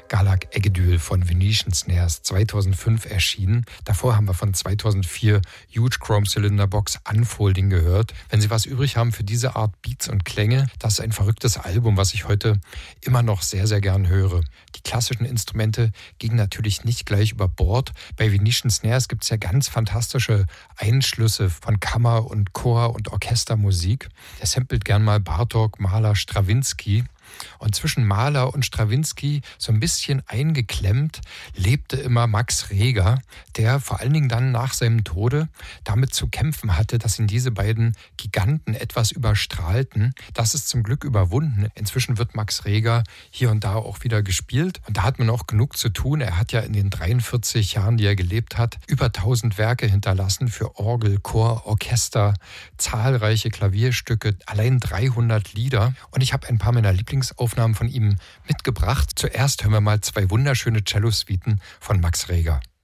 Galak Egedyl von Venetian Snares, 2005 erschienen. Davor haben wir von 2004 Huge Chrome Cylinder Box Unfolding gehört. Wenn Sie was übrig haben für diese Art Beats und Klänge, das ist ein verrücktes Album, was ich heute immer noch sehr, sehr gern höre. Die klassischen Instrumente gingen natürlich nicht gleich über Bord. Bei Venetian Snares gibt es ja ganz fantastische Einschlüsse von Kammer- und Chor- und Orchestermusik. Er samplet gern mal Bartók, Mahler, Strawinsky. Und zwischen Mahler und Strawinsky, so ein bisschen eingeklemmt, lebte immer Max Reger, der vor allen Dingen dann nach seinem Tode damit zu kämpfen hatte, dass ihn diese beiden Giganten etwas überstrahlten. Das ist zum Glück überwunden. Inzwischen wird Max Reger hier und da auch wieder gespielt. Und da hat man auch genug zu tun. Er hat ja in den 43 Jahren, die er gelebt hat, über 1000 Werke hinterlassen für Orgel, Chor, Orchester, zahlreiche Klavierstücke, allein 300 Lieder. Und ich habe ein paar meiner Lieblingsaufnahmen von ihm mitgebracht. Zuerst hören wir mal 2 wunderschöne Cello-Suiten von Max Reger.